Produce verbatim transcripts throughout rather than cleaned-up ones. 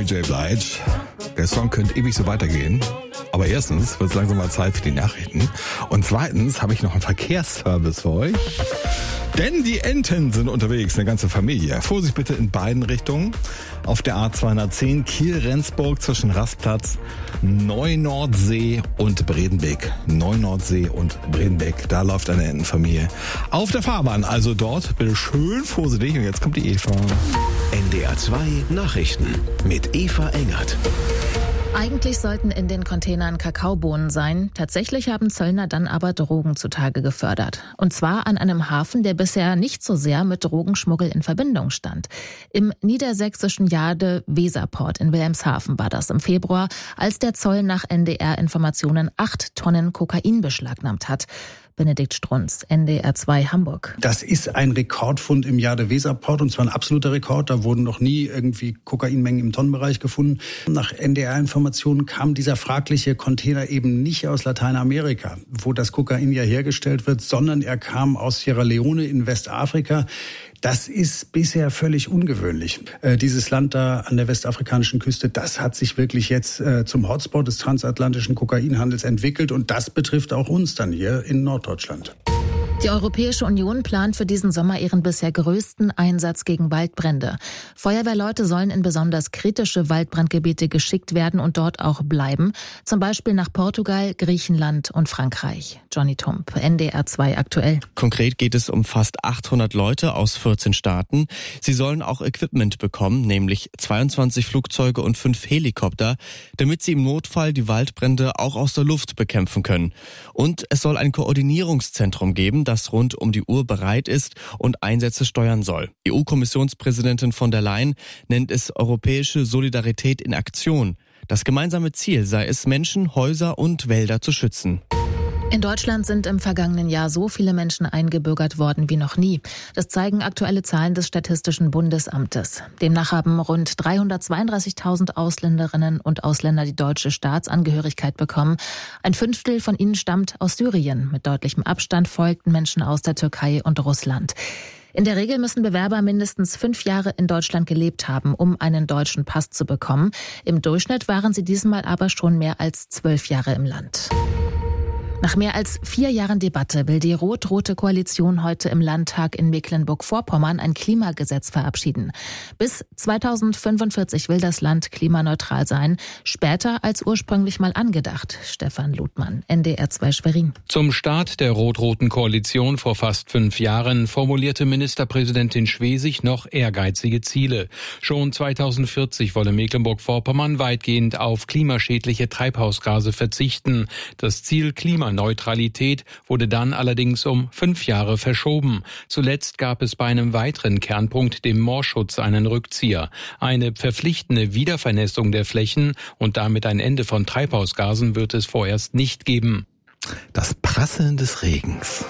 Mary J. Blige. Der Song könnte ewig so weitergehen. Aber erstens wird es langsam mal Zeit für die Nachrichten. Und zweitens habe ich noch einen Verkehrsservice für euch. Denn die Enten sind unterwegs, eine ganze Familie. Vorsicht bitte in beiden Richtungen. Auf der A zweihundertzehn Kiel-Rendsburg zwischen Rastplatz, Neunordsee und Bredenbeek. Neunordsee und Bredenbeek, da läuft eine Entenfamilie auf der Fahrbahn. Also dort bitte schön vorsichtig. Und jetzt kommt die Eva. N D R zwei Nachrichten mit Eva Engert. Eigentlich sollten in den Containern Kakaobohnen sein. Tatsächlich haben Zöllner dann aber Drogen zutage gefördert. Und zwar an einem Hafen, der bisher nicht so sehr mit Drogenschmuggel in Verbindung stand. Im niedersächsischen Jade-Weserport in Wilhelmshaven war das im Februar, als der Zoll nach N D R-Informationen acht Tonnen Kokain beschlagnahmt hat. Benedikt Strunz, N D R zwei Hamburg. Das ist ein Rekordfund im Jade-Weserport und zwar ein absoluter Rekord. Da wurden noch nie irgendwie Kokainmengen im Tonnenbereich gefunden. Nach N D R-Informationen kam dieser fragliche Container eben nicht aus Lateinamerika, wo das Kokain ja hergestellt wird, sondern er kam aus Sierra Leone in Westafrika. Das ist bisher völlig ungewöhnlich. Äh, dieses Land da an der westafrikanischen Küste, das hat sich wirklich jetzt äh, zum Hotspot des transatlantischen Kokainhandels entwickelt und das betrifft auch uns dann hier in Norddeutschland. Die Europäische Union plant für diesen Sommer ihren bisher größten Einsatz gegen Waldbrände. Feuerwehrleute sollen in besonders kritische Waldbrandgebiete geschickt werden und dort auch bleiben. Zum Beispiel nach Portugal, Griechenland und Frankreich. Johnny Tump, N D R zwei aktuell. Konkret geht es um fast achthundert Leute aus vierzehn Staaten. Sie sollen auch Equipment bekommen, nämlich zweiundzwanzig Flugzeuge und fünf Helikopter, damit sie im Notfall die Waldbrände auch aus der Luft bekämpfen können. Und es soll ein Koordinierungszentrum geben, das rund um die Uhr bereit ist und Einsätze steuern soll. E U-Kommissionspräsidentin von der Leyen nennt es europäische Solidarität in Aktion. Das gemeinsame Ziel sei es, Menschen, Häuser und Wälder zu schützen. In Deutschland sind im vergangenen Jahr so viele Menschen eingebürgert worden wie noch nie. Das zeigen aktuelle Zahlen des Statistischen Bundesamtes. Demnach haben rund dreihundertzweiunddreißigtausend Ausländerinnen und Ausländer die deutsche Staatsangehörigkeit bekommen. Ein Fünftel von ihnen stammt aus Syrien. Mit deutlichem Abstand folgten Menschen aus der Türkei und Russland. In der Regel müssen Bewerber mindestens fünf Jahre in Deutschland gelebt haben, um einen deutschen Pass zu bekommen. Im Durchschnitt waren sie diesmal aber schon mehr als zwölf Jahre im Land. Nach mehr als vier Jahren Debatte will die rot-rote Koalition heute im Landtag in Mecklenburg-Vorpommern ein Klimagesetz verabschieden. Bis zweitausendfünfundvierzig will das Land klimaneutral sein, später als ursprünglich mal angedacht. Stefan Ludmann, N D R zwei Schwerin. Zum Start der rot-roten Koalition vor fast fünf Jahren formulierte Ministerpräsidentin Schwesig noch ehrgeizige Ziele. Schon zweitausendvierzig wolle Mecklenburg-Vorpommern weitgehend auf klimaschädliche Treibhausgase verzichten. Das Ziel Klimaneutralität wurde dann allerdings um fünf Jahre verschoben. Zuletzt gab es bei einem weiteren Kernpunkt, dem Moorschutz, einen Rückzieher. Eine verpflichtende Wiedervernässung der Flächen und damit ein Ende von Treibhausgasen wird es vorerst nicht geben. Das Prasseln des Regens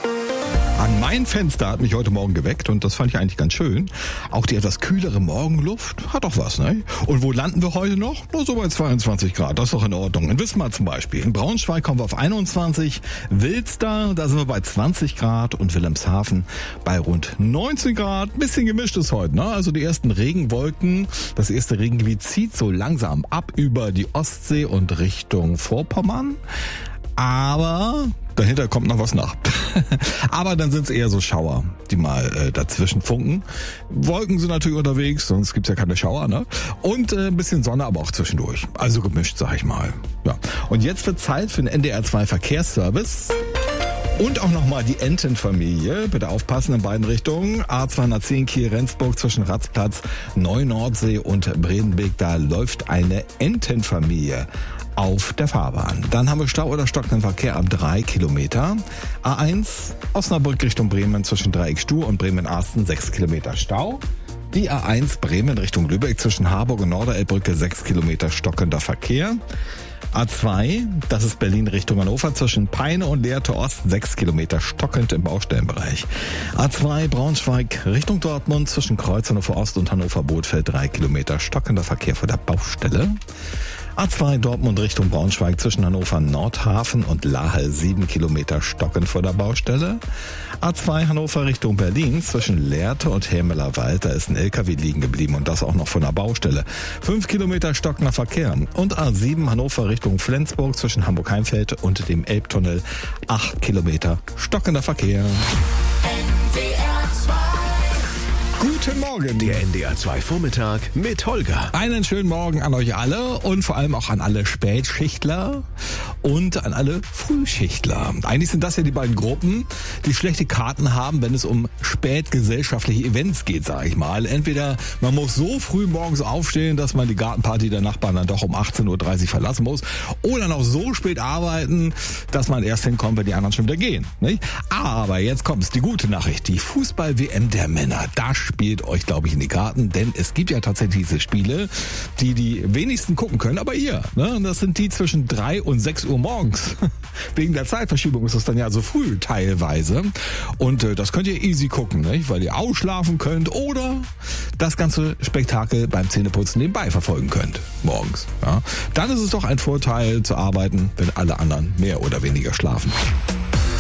an mein Fenster hat mich heute Morgen geweckt und das fand ich eigentlich ganz schön. Auch die etwas kühlere Morgenluft hat doch was, ne? Und wo landen wir heute noch? Nur so bei zweiundzwanzig Grad, das ist doch in Ordnung. In Wismar zum Beispiel. In Braunschweig kommen wir auf einundzwanzig, Wilster, da sind wir bei zwanzig Grad und Wilhelmshaven bei rund neunzehn Grad. Bisschen gemischt ist heute, ne? Also die ersten Regenwolken, das erste Regengebiet zieht so langsam ab über die Ostsee und Richtung Vorpommern. Aber dahinter kommt noch was nach. Aber dann sind es eher so Schauer, die mal äh, dazwischen funken. Wolken sind natürlich unterwegs, sonst gibt's ja keine Schauer, ne? Und äh, ein bisschen Sonne aber auch zwischendurch. Also gemischt, sag ich mal. Ja. Und jetzt wird Zeit für den N D R zwei Verkehrsservice. Und auch nochmal die Entenfamilie. Bitte aufpassen in beiden Richtungen. A zweihundertzehn Kiel-Rendsburg zwischen Ratzplatz, Neunordsee und Bredenbeek. Da läuft eine Entenfamilie auf der Fahrbahn. Dann haben wir Stau oder stockenden Verkehr ab drei Kilometer. A eins Osnabrück Richtung Bremen zwischen Dreieck-Stuh und Bremen-Arsten sechs Kilometer Stau. Die A eins Bremen Richtung Lübeck zwischen Harburg und Norderelbbrücke sechs Kilometer stockender Verkehr. A zwei, das ist Berlin Richtung Hannover zwischen Peine und Lehrte Ost, sechs Kilometer stockend im Baustellenbereich. A zwei Braunschweig Richtung Dortmund zwischen Kreuz Hannover Ost und Hannover Bothfeld, drei Kilometer stockender Verkehr vor der Baustelle. A zwei Dortmund Richtung Braunschweig zwischen Hannover Nordhafen und Lahe sieben Kilometer stocken vor der Baustelle. A zwei Hannover Richtung Berlin zwischen Lehrte und Hämelerwald, da ist ein L K W liegen geblieben und das auch noch von der Baustelle. fünf Kilometer stockender Verkehr. Und A sieben Hannover Richtung Flensburg zwischen Hamburg-Heimfeld und dem Elbtunnel acht Kilometer stockender Verkehr. Guten Morgen. Der N D R zwei Vormittag mit Holger. Einen schönen Morgen an euch alle und vor allem auch an alle Spätschichtler und an alle Frühschichtler. Eigentlich sind das ja die beiden Gruppen, die schlechte Karten haben, wenn es um spätgesellschaftliche Events geht, sage ich mal. Entweder man muss so früh morgens aufstehen, dass man die Gartenparty der Nachbarn dann doch um achtzehn Uhr dreißig verlassen muss, oder noch so spät arbeiten, dass man erst hinkommt, wenn die anderen schon wieder gehen. Nicht? Aber jetzt kommt's, die gute Nachricht. Die Fußball-W M der Männer, da spielt euch, glaube ich, in die Karten, denn es gibt ja tatsächlich diese Spiele, die die wenigsten gucken können, aber ihr, ne? Und das sind die zwischen drei und sechs Uhr morgens. Wegen der Zeitverschiebung ist das dann ja so früh teilweise. Und äh, das könnt ihr easy gucken, nicht? Weil ihr ausschlafen könnt oder das ganze Spektakel beim Zähneputzen nebenbei verfolgen könnt, morgens. Ja? Dann ist es doch ein Vorteil zu arbeiten, wenn alle anderen mehr oder weniger schlafen.